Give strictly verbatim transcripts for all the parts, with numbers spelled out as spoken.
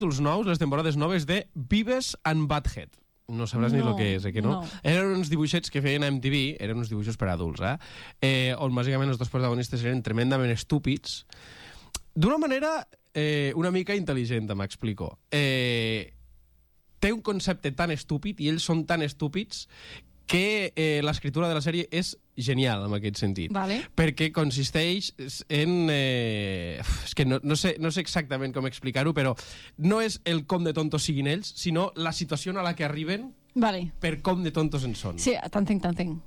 els nous, les temporades noves de Beavis and Butthead. No sabràs no, ni el que és, eh, que no? no? Eren uns dibuixets que feien a M T V, eren uns dibuixos per a adults, eh? eh on bàsicament els dos protagonistes eren tremendament estúpids, d'una manera eh, una mica intel·ligent, m'explico. Eh, té un concepte tan estúpid i ells són tan estúpids que eh, l'escriptura de la sèrie és genial en aquest sentit, vale. perquè consisteix en... Eh, és que no, no, sé, no sé exactament com explicar-ho, però no és el com de tontos siguin ells, sinó la situació a la que arriben vale. per com de tontos en són. Sí, t'entenc, t'entenc.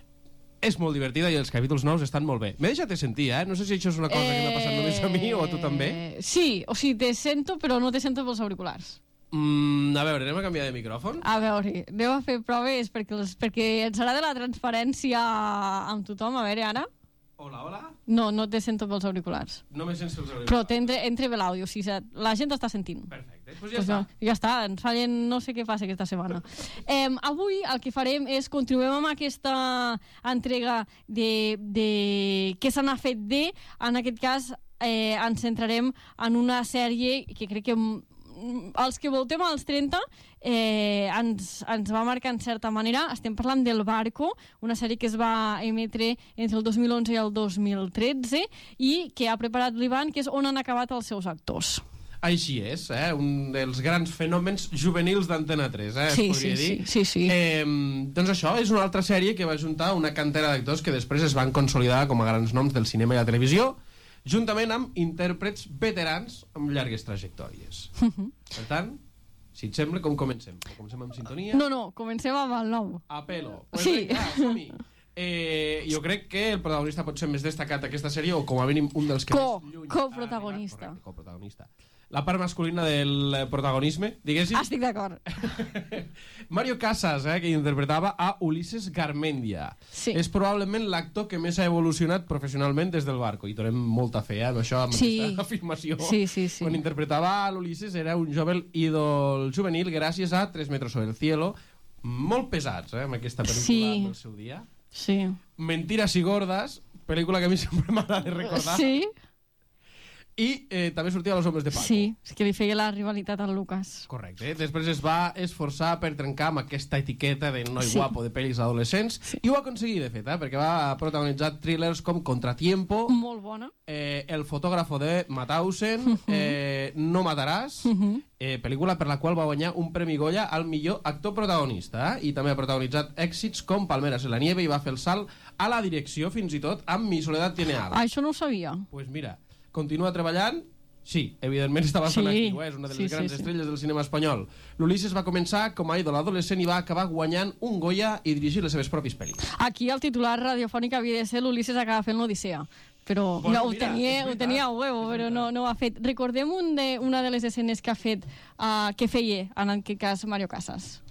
És molt divertida i els capítols nous estan molt bé. M'he deixat de sentir, eh? No sé si això és una cosa eh... que m'ha passat només a mi o a tu també. Sí, o sigui, te sento, però no te sento pels auriculars. Mm, a veure, anem a canviar de micròfon? A veure, anem a fer proves perquè, les, perquè ens agrada la transparència amb tothom. A veure, ara... Hola, hola? No, no te sento pels auriculars. No me sents els auriculars. Però entre, entre bé l'àudio, o sigui, la gent està sentint. Perfecte, doncs ja pues està. No, ja està, ens fallen no sé què passa aquesta setmana. eh, avui el que farem és continuem amb aquesta entrega de, de què se n'ha fet de, en aquest cas eh, ens centrarem en una sèrie que crec que els que voltem als trenta eh, ens, ens va marcar en certa manera. Estem parlant del Barco, una sèrie que es va emetre entre el dos mil onze i el dos mil tretze i que ha preparat l'Ivan, que és on han acabat els seus actors. Així és, eh? Un dels grans fenòmens juvenils d'Antena tres, eh? Sí, es podria sí, dir. sí, sí, sí. Eh, doncs això és una altra sèrie que va juntar una cantera d'actors que després es van consolidar com a grans noms del cinema i la televisió, juntament amb intèrprets veterans amb llargues trajectòries. Uh-huh. Per tant, si et sembla, com comencem? Comencem amb sintonia? No, no, comencem amb el nou. A pelo. Pues sí. Venga, som-hi. Eh, jo crec que el protagonista pot ser més destacat d'aquesta sèrie, o com a mínim un dels que Co, més lluny coprotagonista. Correcte, coprotagonista. La part masculina del protagonisme, diguéssim. Estic d'acord. Mario Casas, eh, que interpretava a Ulises Garmendia. Sí. És probablement l'actor que més ha evolucionat professionalment des del Barco, i donem molta fe eh, amb això, amb sí. aquesta afirmació. Sí, sí, sí. Quan interpretava a l'Ulises era un jove ídol juvenil gràcies a Tres metros sobre el cielo, molt pesats, eh, amb aquesta pel·lícula sí. del seu dia. Sí. Mentiras y gordas, pel·lícula que a mi sempre m'agrada de recordar. Sí. I eh, també sortia Los hombres de Paco. Sí, és que li feia la rivalitat al Lucas. Correcte. Eh? Després es va esforçar per trencar amb aquesta etiqueta de noi sí. guapo de pel·lis adolescents, sí. i ho va aconseguir, de fet, eh? perquè va protagonitzar thrillers com Contratiempo, molt bona, eh, El fotògrafo de Mauthausen, uh -huh. eh, No mataràs, uh -huh. eh, pel·lícula per la qual va guanyar un premi Goya al millor actor protagonista, eh? i també ha protagonitzat èxits com Palmeras en la nieve, i va fer el salt a la direcció, fins i tot, amb Mi soledad tiene alas. Ah, això no ho sabia. Pues mira, continua treballant. Sí, evidentment està bastant sí, actiu, eh? És una de les sí, grans sí, estrelles sí. del cinema espanyol. L'Ulisses va començar com a ídol adolescent i va acabar guanyant un Goya i dirigir les seves pròpies pel·lis. Aquí el titular radiofònic havia de ser l'Ulisses acaba fent l'Odissea, però bueno, no, ho, mira, tenia, ho tenia a huevo, però no, no ho ha fet. Recordem un de, una de les escenes que ha fet, uh, que feia, en aquest cas, Mario Casas.